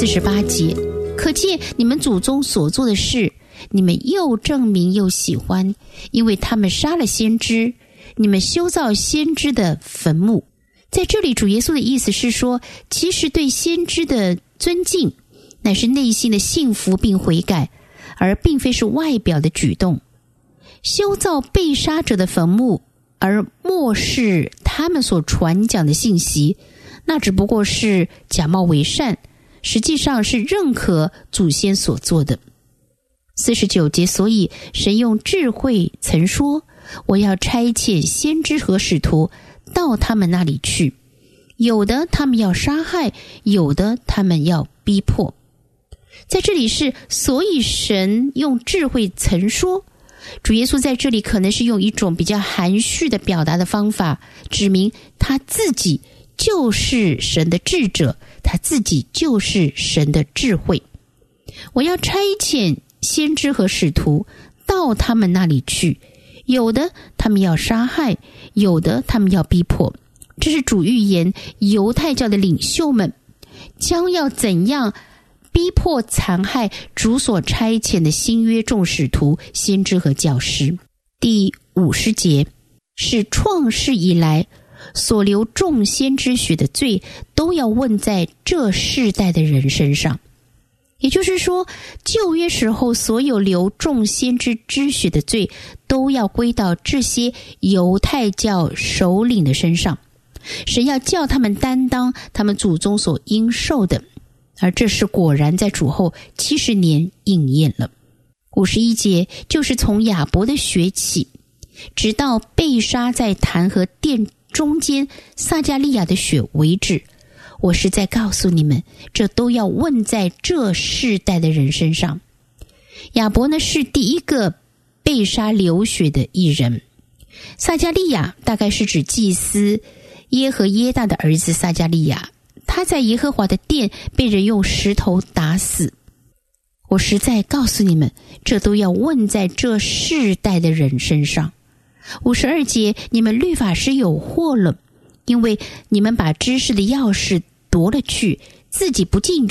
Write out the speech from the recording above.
48节，可见你们祖宗所做的事，你们又证明又喜欢，因为他们杀了先知，你们修造先知的坟墓。在这里主耶稣的意思是说，其实对先知的尊敬乃是内心的幸福并悔改，而并非是外表的举动。修造被杀者的坟墓而漠视他们所传讲的信息，那只不过是假冒为善，实际上是认可祖先所做的。49节，所以神用智慧曾说，我要差遣先知和使徒到他们那里去，有的他们要杀害，有的他们要逼迫。在这里是所以神用智慧曾说，主耶稣在这里可能是用一种比较含蓄的表达的方法，指明他自己就是神的智者，他自己就是神的智慧。我要差遣先知和使徒到他们那里去，有的他们要杀害，有的他们要逼迫。这是主预言犹太教的领袖们将要怎样逼迫残害主所差遣的新约众使徒、先知和教师。第50节，是创世以来所流众先知血的罪，都要问在这世代的人身上。也就是说，旧约时候所有流众先知之血的罪，都要归到这些犹太教首领的身上。神要叫他们担当他们祖宗所应受的，而这是果然在主后70年应验了。51节，就是从亚伯的血起，直到被杀在坛和殿中间撒迦利亚的血为止。我是在告诉你们，这都要问在这世代的人身上。亚伯呢，是第一个被杀流血的义人。撒迦利亚大概是指祭司耶和耶大的儿子撒迦利亚，他在耶和华的殿被人用石头打死。我实在告诉你们，这都要问在这世代的人身上。52节，你们律法师有祸了，因为你们把知识的钥匙夺了去，自己不进